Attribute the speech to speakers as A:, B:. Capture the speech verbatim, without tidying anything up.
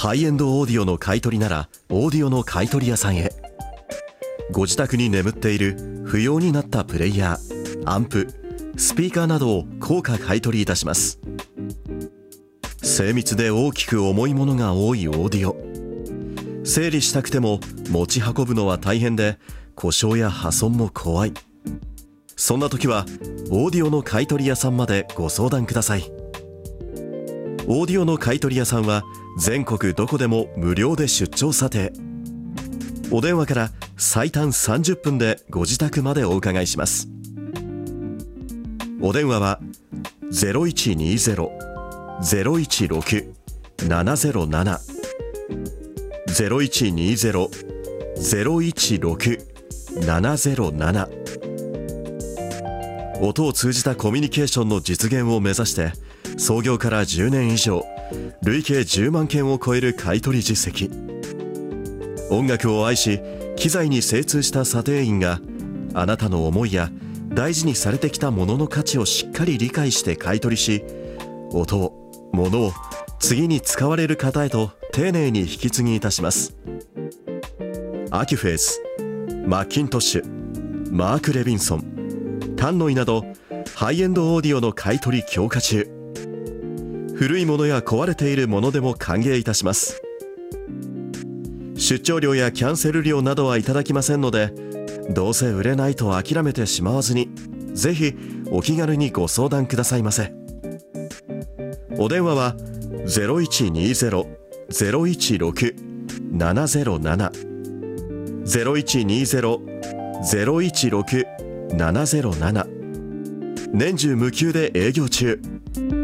A: ハイエンドオーディオの買い取りならオーディオの買い取り屋さんへ。ご自宅に眠っている不要になったプレイヤー、アンプ、スピーカーなどを高価買い取りいたします。精密で大きく重いものが多いオーディオ、整理したくても持ち運ぶのは大変で故障や破損も怖い。そんな時はオーディオの買い取り屋さんまでご相談ください。オーディオの買い取り屋さんは全国どこでも無料で出張査定。お電話から最短さんじゅっぷんでご自宅までお伺いします。お電話は ゼロいちにゼロ ゼロいちろく ななゼロなな ゼロいちにゼロ ゼロいちろく ななゼロなな。音を通じたコミュニケーションの実現を目指して創業からじゅうねん以上、累計じゅうまんけんを超える買い取り実績。音楽を愛し機材に精通した査定員があなたの思いや大事にされてきたものの価値をしっかり理解して買い取りし、音を、物を次に使われる方へと丁寧に引き継ぎいたします。アキュフェース、マッキントッシュ、マーク・レビンソン、タンノイなどハイエンドオーディオの買い取り強化中。古いものや壊れているものでも歓迎いたします。出張料やキャンセル料などはいただきませんので、どうせ売れないと諦めてしまわずに、ぜひお気軽にご相談くださいませ。お電話は ゼロいちにゼロ ゼロいちろく ななゼロなな ゼロいちにゼロ ゼロいちろく ななゼロなな。年中無休で営業中。